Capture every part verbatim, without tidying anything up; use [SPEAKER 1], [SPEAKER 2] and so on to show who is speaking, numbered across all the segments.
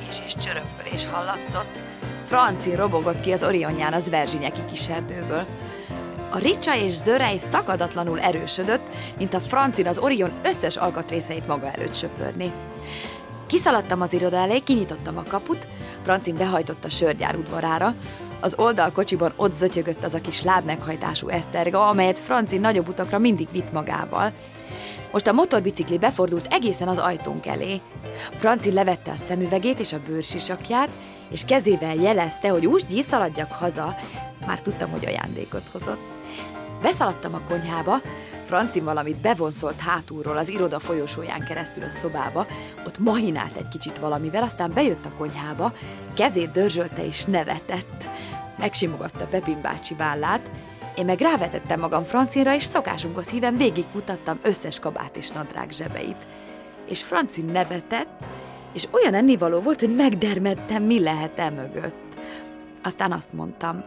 [SPEAKER 1] zümmögés és csörömpölés hallatszott. Francin robogott ki az Orionján az verzsinyeki kiserdőből. A ricsa és zörej szakadatlanul erősödött, mint a Francin az Orion összes alkatrészeit maga előtt söpörni. Kiszaladtam az iroda elé, kinyitottam a kaput, Francin behajtott a sörgyár udvarára, az oldalkocsiban ott zötyögött az a kis lábmeghajtású eszterga, amelyet Francin nagyobb utakra mindig vitt magával. Most a motorbicikli befordult egészen az ajtónk elé. Francin levette a szemüvegét és a bőrsisakját, és kezével jelezte, hogy úgy szaladjak haza, már tudtam, hogy ajándékot hozott. Beszaladtam a konyhába, Francin valamit bevonszolt hátulról az iroda folyosóján keresztül a szobába, ott mahinált egy kicsit valamivel, aztán bejött a konyhába, kezét dörzsölte és nevetett. Megsimogatta Pepin bácsi vállát, én meg rávetettem magam Francinra, és szokásunkhoz híven végigkutattam összes kabát és nadrág zsebeit. És Francin nevetett, és olyan ennivaló volt, hogy megdermedtem, mi lehet e mögött. Aztán azt mondtam,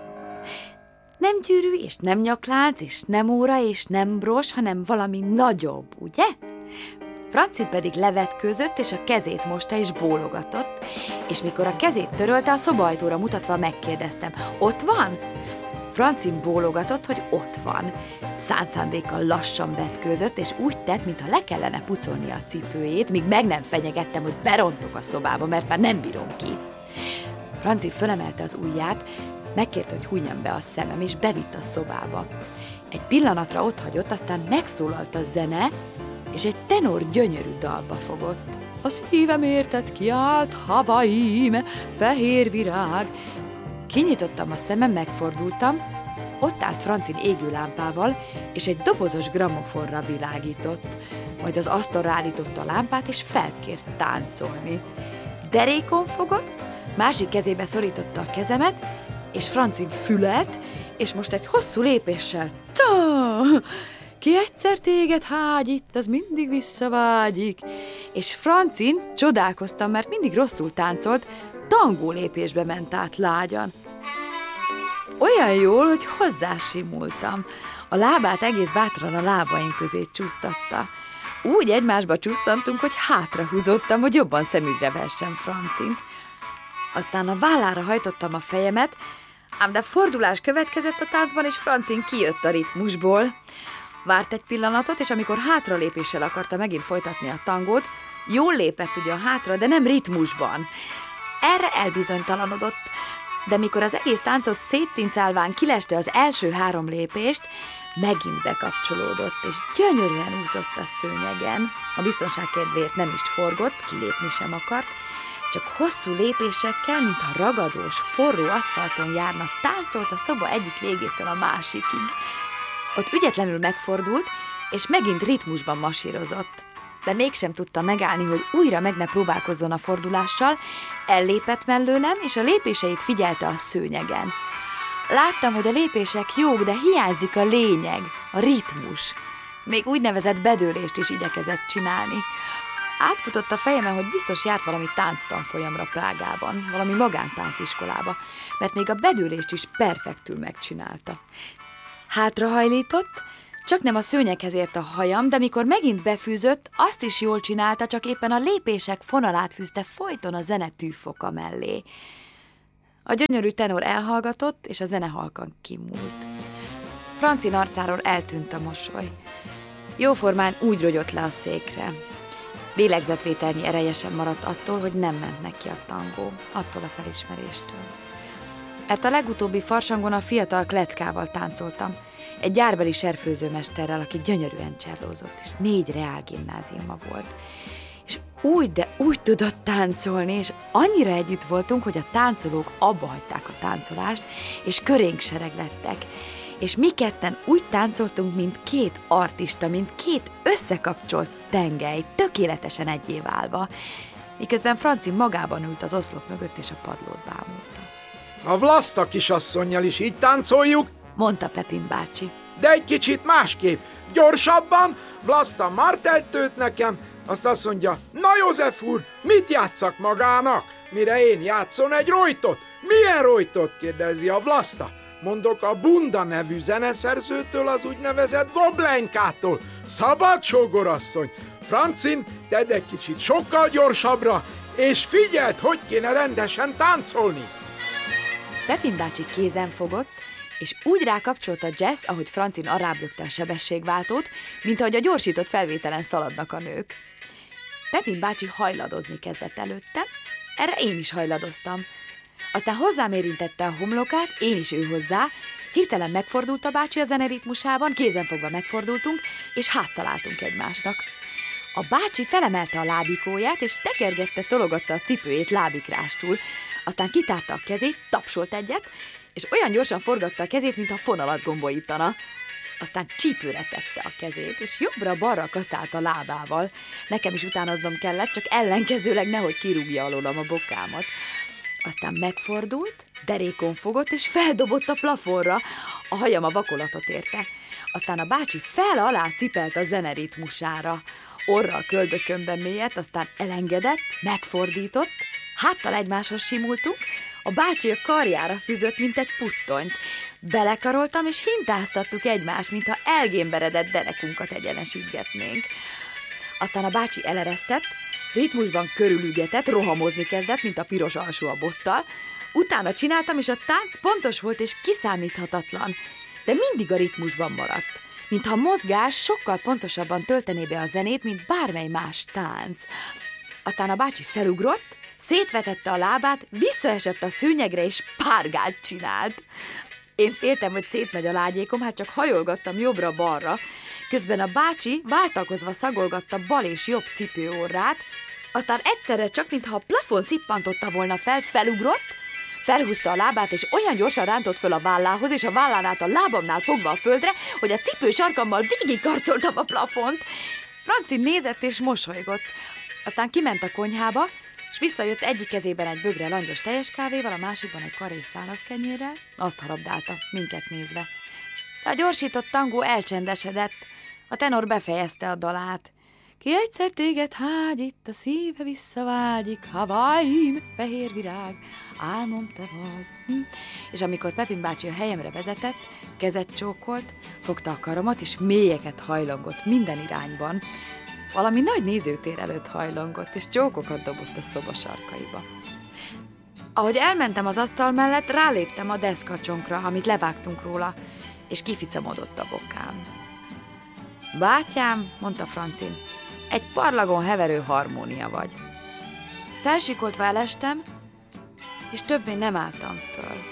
[SPEAKER 1] nem gyűrű, és nem nyaklánc, és nem óra, és nem bros, hanem valami nagyobb, ugye? Francin pedig levetkőzött, és a kezét mosta, és bólogatott, és mikor a kezét törölte, a szobaajtóra mutatva megkérdeztem, ott van? Francin bólogatott, hogy ott van. Szánt szándékkal lassan vetkőzött, és úgy tett, mintha le kellene pucolni a cipőjét, míg meg nem fenyegettem, hogy berontok a szobába, mert már nem bírom ki. Francin fölemelte az ujját, megkérte, hogy hunyjam be a szemem, és bevitt a szobába. Egy pillanatra otthagyott, aztán megszólalt a zene, és egy tenor gyönyörű dalba fogott. A szívem érted kiált, Havaim, fehér virág. Kinyitottam a szemem, megfordultam, ott állt Francin égőlámpával, és egy dobozos gramofonra világított. Majd az asztalra állította a lámpát, és felkért táncolni. Derékon fogott, másik kezébe szorította a kezemet, és Francin fület, és most egy hosszú lépéssel tá! Ki egyszer téged hágyít, az mindig visszavágyik. És Francin, csodálkoztam, mert mindig rosszul táncolt, tangó lépésbe ment át lágyan. Olyan jól, hogy hozzásimultam. A lábát egész bátran a lábaim közé csúsztatta. Úgy egymásba csusszantunk, hogy hátrahúzottam, hogy jobban szemügyre vessen Francint. Aztán a vállára hajtottam a fejemet, ám de fordulás következett a táncban, és Francin kijött a ritmusból. Várt egy pillanatot, és amikor hátralépéssel akarta megint folytatni a tangót, jól lépett ugyan hátra, de nem ritmusban. Erre elbizonytalanodott, de mikor az egész táncot szétszincálván kileste az első három lépést, megint bekapcsolódott, és gyönyörűen úszott a szőnyegen. A biztonság kedvéért nem is forgott, kilépni sem akart, csak hosszú lépésekkel, mintha ragadós, forró aszfalton járna, táncolt a szoba egyik végétől a másikig. Ott ügyetlenül megfordult, és megint ritmusban masírozott. De mégsem tudta megállni, hogy újra meg ne próbálkozzon a fordulással, ellépett mellőlem, és a lépéseit figyelte a szőnyegen. Láttam, hogy a lépések jók, de hiányzik a lényeg, a ritmus. Még úgynevezett bedőlést is igyekezett csinálni. Átfutott a fejemen, hogy biztos járt valami tánctanfolyamra Prágában, valami magántánciskolába, mert még a bedőlést is perfektül megcsinálta. Hátrahajlított, csak nem a szőnyeghez ért a hajam, de mikor megint befűzött, azt is jól csinálta, csak éppen a lépések fonalát fűzte folyton a zene tűfoka mellé. A gyönyörű tenor elhallgatott, és a zene halkan kimúlt. Francin arcáról eltűnt a mosoly. Jóformán úgy rogyott le a székre. Lélegzetvételnyi ereje sem maradt attól, hogy nem ment neki a tangó, attól a felismeréstől. Mert a legutóbbi farsangon a fiatal Kleckával táncoltam, egy gyárbeli serfőzőmesterrel, aki gyönyörűen csellózott, és négy reálgimnáziuma volt. És úgy, de úgy tudott táncolni, és annyira együtt voltunk, hogy a táncolók abba hagyták a táncolást, és körénk sereglettek. És mi ketten úgy táncoltunk, mint két artista, mint két összekapcsolt tengely, tökéletesen egyé válva, miközben Francin magában ült az oszlop mögött, és a padlót bámulta.
[SPEAKER 2] A Vlasta kisasszonnyal is így táncoljuk,
[SPEAKER 1] mondta Pepin bácsi.
[SPEAKER 2] De egy kicsit másképp. Gyorsabban, Vlasta martelt tőt nekem, azt azt mondja, na József úr, mit játsszak magának? Mire én játszom egy rojtot. Milyen rojtot? Kérdezi a Vlasta. Mondok, a Bunda nevű zeneszerzőtől, az úgynevezett Goblenkától. Szabad, sógorasszony. Francin, tedd egy kicsit sokkal gyorsabbra, és figyeld, hogy kéne rendesen táncolni.
[SPEAKER 1] Pepin bácsi kézen fogott, és úgy rákapcsolta Jess, ahogy Francin arrább lökte a sebességváltót, mint ahogy a gyorsított felvételen szaladnak a nők. Pepin bácsi hajladozni kezdett előttem, erre én is hajladoztam. Aztán hozzám érintette a homlokát, én is ő hozzá, hirtelen megfordult a bácsi a zene ritmusában, kézenfogva megfordultunk, és háttaláltunk egymásnak. A bácsi felemelte a lábikóját, és tekergette, tologatta a cipőjét lábikrástul, aztán kitárta a kezét, tapsolt egyet, és olyan gyorsan forgatta a kezét, mintha fonalat gombolítana. Aztán csípőre tette a kezét, és jobbra-balra kaszált a lábával. Nekem is utánoznom kellett, csak ellenkezőleg nehogy kirúgja alólam a bokámat. Aztán megfordult, derékon fogott, és feldobott a plafonra. A hajam a vakolatot érte. Aztán a bácsi fel-alá cipelt a zene ritmusára. Orral köldökönben mélyedt, aztán elengedett, megfordított, háttal egymáshoz simultunk, a bácsi a karjára fűzött, mint egy puttonyt. Belekaroltam, és hintáztattuk egymást, mintha elgémberedett derekunkat egyenesítgetnénk. Aztán a bácsi eleresztett, ritmusban körülügetett, rohamozni kezdett, mint a piros alsó a bottal. Utána csináltam, és a tánc pontos volt és kiszámíthatatlan, de mindig a ritmusban maradt, mintha a mozgás sokkal pontosabban töltené be a zenét, mint bármely más tánc. Aztán a bácsi felugrott, szétvetette a lábát, visszaesett a szőnyegre, és párgát csinált. Én féltem, hogy szétmegy a lágyékom, hát csak hajolgattam jobbra-balra. Közben a bácsi váltakozva szagolgatta bal és jobb cipőorrát, aztán egyszerre csak, mintha a plafon szippantotta volna fel, felugrott, felhúzta a lábát, és olyan gyorsan rántott föl a vállához, és a vállán át a lábamnál fogva a földre, hogy a cipő sarkammal végigkarcoltam a plafont. Francin nézett és mosolygott. Aztán kiment a konyhába, és visszajött egyik kezében egy bögre langyos teljes kávéval, a másikban egy karés szálaszkenyérrel, azt harabdálta, minket nézve. De a gyorsított tangó elcsendesedett, a tenor befejezte a dalát. Ki egyszer téged hágyít, a szíve visszavágyik, Hawaii, fehér virág, álmom te vagy. Hm. És amikor Pepin bácsi a helyemre vezetett, kezet csókolt, fogta a karomat, és mélyeket hajlongott minden irányban. Valami nagy nézőtér előtt hajlongott, és csókokat dobott a szoba sarkaiba. Ahogy elmentem az asztal mellett, ráléptem a deszkacsonkra, amit levágtunk róla, és kificamodott a bokám. Bátyám, mondta Francin, egy parlagon heverő harmónia vagy. Felsikoltva elestem, és többé nem álltam föl.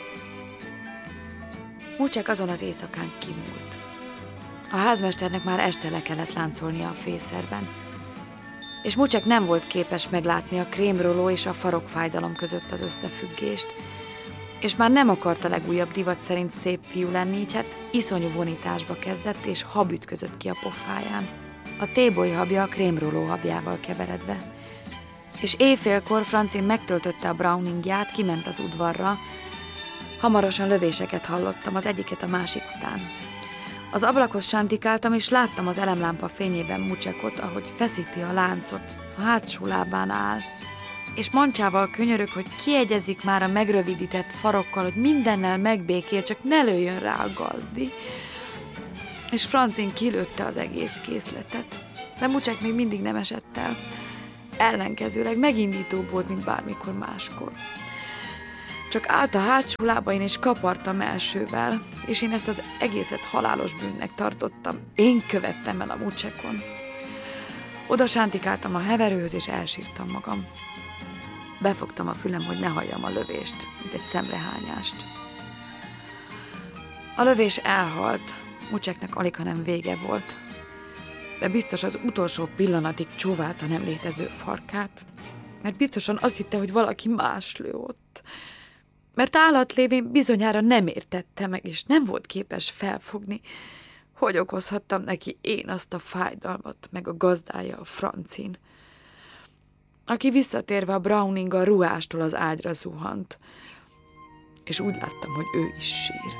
[SPEAKER 1] Mucsek azon az éjszakán kimúlt. A házmesternek már este le kellett láncolnia a fészerben, és Mucsek nem volt képes meglátni a krémroló és a farokfájdalom között az összefüggést, és már nem akart a legújabb divat szerint szép fiú lenni, így hát iszonyú vonításba kezdett, és hab ütközött ki a pofáján. A téboly habja a krémroló habjával keveredve. És éjfélkor Francin megtöltötte a browningját, kiment az udvarra. Hamarosan lövéseket hallottam, az egyiket a másik után. Az ablakhoz sántikáltam, és láttam az elemlámpa fényében Mucsekot, ahogy feszíti a láncot, a hátsó lábán áll, és mancsával könyörög, hogy kiegyezik már a megrövidített farokkal, hogy mindennel megbékél, csak ne lőjön rá a gazdi. És Francin kilőtte az egész készletet, de Mucsek még mindig nem esett el. Ellenkezőleg megindítóbb volt, mint bármikor máskor. Csak állt a hátsó lábain, és kapartam elsővel, és én ezt az egészet halálos bűnnek tartottam. Én követtem el a Mucsekon. Oda sántikáltam a heverőhöz, és elsírtam magam. Befogtam a fülem, hogy ne halljam a lövést, mint egy szemrehányást. A lövés elhalt, Mucseknek aligha nem vége volt, de biztos az utolsó pillanatig csóválta nem létező farkát, mert biztosan azt hitte, hogy valaki más lő ott. Mert állatlévén bizonyára nem értette meg, és nem volt képes felfogni, hogy okozhattam neki én azt a fájdalmat, meg a gazdája, a Francin, aki visszatérve a Browninggal ruhástól az ágyra zuhant, és úgy láttam, hogy ő is sír.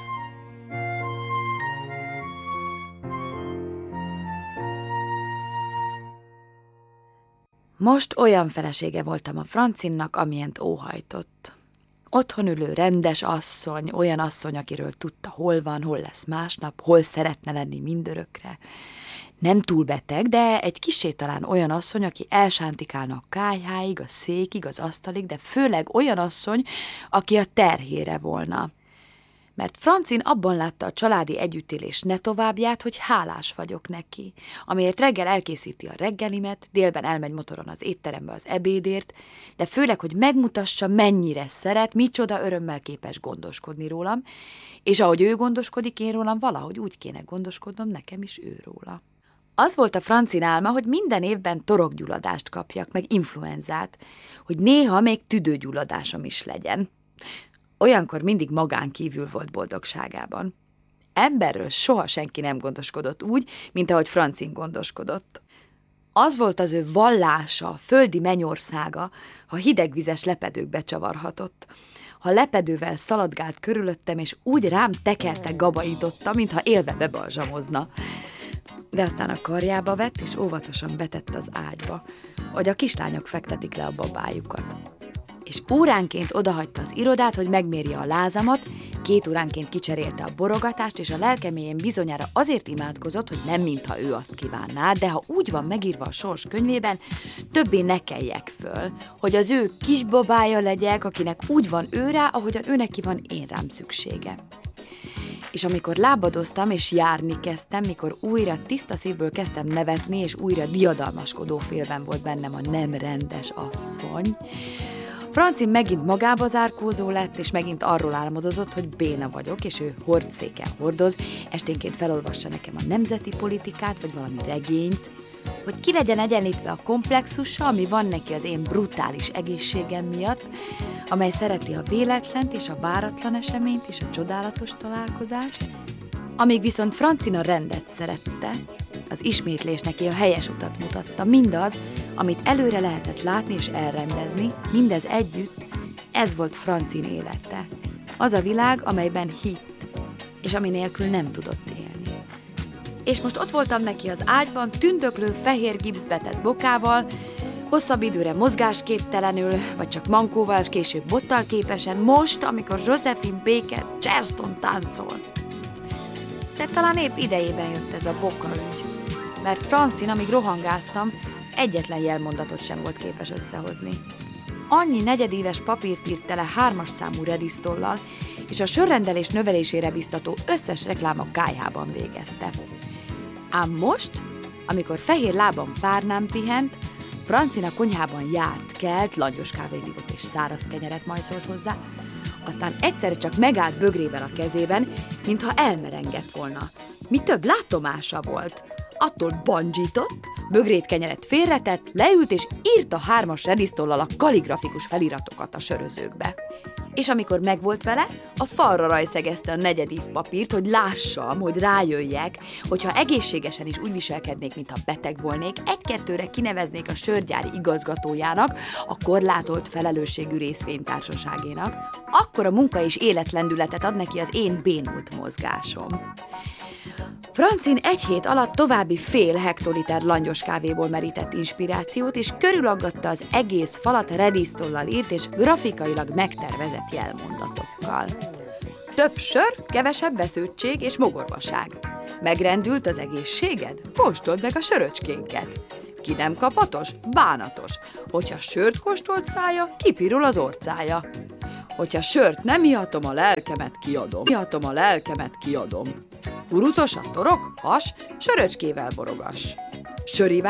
[SPEAKER 1] Most olyan felesége voltam a Francinnak, amilyent óhajtott. Otthon ülő rendes asszony, olyan asszony, akiről tudta, hol van, hol lesz másnap, hol szeretne lenni mindörökre. Nem túl beteg, de egy kissé talán olyan asszony, aki elsántikálna a kályháig, a székig, az asztalig, de főleg olyan asszony, aki a terhére volna. Mert Francin abban látta a családi együttélés ne továbbját, hogy hálás vagyok neki, amiért reggel elkészíti a reggelimet, délben elmegy motoron az étterembe az ebédért, de főleg, hogy megmutassa, mennyire szeret, micsoda örömmel képes gondoskodni rólam, és ahogy ő gondoskodik én rólam, valahogy úgy kéne gondoskodnom nekem is ő róla. Az volt a Francin álma, hogy minden évben torokgyulladást kapjak, meg influenzát, hogy néha még tüdőgyulladásom is legyen. Olyankor mindig magán kívül volt boldogságában. Emberről soha senki nem gondoskodott úgy, mint ahogy Francin gondoskodott. Az volt az ő vallása, a földi mennyországa, ha hidegvizes lepedőkbe csavarhatott. Ha lepedővel szaladgált körülöttem, és úgy rám tekerte gabaította, mintha élve bebalzsamozna. De aztán a karjába vett, és óvatosan betett az ágyba, hogy a kislányok fektetik le a babájukat. És óránként odahagyta az irodát, hogy megmérje a lázamat, két óránként kicserélte a borogatást, és a lelkeméjén bizonyára azért imádkozott, hogy nem mintha ő azt kívánná, de ha úgy van megírva a sors könyvében, többé ne kelljek föl, hogy az ő kisbabája legyek, akinek úgy van ő rá, ahogyan ő neki van én rám szüksége. És amikor lábadoztam és járni kezdtem, mikor újra tiszta szívből kezdtem nevetni, és újra diadalmaskodó félben volt bennem a nem rendes asszony, Francin megint magába zárkózó lett, és megint arról álmodozott, hogy béna vagyok, és ő hordszéken hordoz, esténként felolvassa nekem a nemzeti politikát, vagy valami regényt, hogy ki legyen egyenlítve a komplexusa, ami van neki az én brutális egészségem miatt, amely szereti a véletlent és a váratlan eseményt és a csodálatos találkozást, amíg viszont Francin a rendet szerette, az ismétlés neki a helyes utat mutatta, mindaz, amit előre lehetett látni és elrendezni, mindez együtt, ez volt Francin élete. Az a világ, amelyben hitt, és ami nélkül nem tudott élni. És most ott voltam neki az ágyban, tündöklő, fehér gipszbetett bokával, hosszabb időre mozgásképtelenül, vagy csak mankóval, és később bottal képesen, most, amikor Josephine Baker Charleston táncol. De talán épp idejében jött ez a boka ügy, mert Francin, amíg rohangáztam, egyetlen jelmondatot sem volt képes összehozni. Annyi negyedéves papírt írt tele hármas számú redisztollal, és a sörrendelés növelésére biztató összes reklám a kályhában végezte. Ám most, amikor fehér lábam párnán pihent, Francin a konyhában járt, kelt, langyos kávét ivott és száraz kenyeret majszolt hozzá, aztán egyszerre csak megállt bögrével a kezében, mintha elmerengett volna. Mi több látomása volt. Attól bandzsított, bögrét kenyeret félretett, leült és írt a hármas redisztollal a kaligrafikus feliratokat a sörözőkbe. És amikor megvolt vele, a falra rajszegezte a negyedív papírt, hogy lássam, hogy rájöjjek, hogyha egészségesen is úgy viselkednék, mintha beteg volnék, egy-kettőre kineveznék a sörgyári igazgatójának, a korlátolt felelősségű részvénytársaságénak, akkor a munka és életlendületet ad neki az én bénult mozgásom. Francin egy hét alatt további fél hektoliter langyos kávéból merített inspirációt, és körülaggatta az egész falat redisztollal írt és grafikailag megtervezett jelmondatokkal. Több sör, kevesebb vesződtség és mogorvaság. Megrendült az egészséged? Kóstold meg a söröcskénket. Ki nem kapatos? Bánatos. Hogyha sört kóstolt szája, kipirul az orcája. Hogyha sört nem ihatom, a lelkemet kiadom. Ihatom, a lelkemet kiadom. Hurutos a torok, has, söröcskével borogass. Sörivá